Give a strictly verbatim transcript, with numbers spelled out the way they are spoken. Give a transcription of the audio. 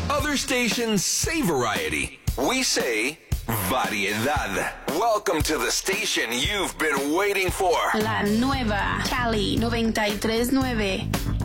Other stations say variety. We say variedad. Welcome to the station you've been waiting for. La nueva Cali noventa y tres nueve.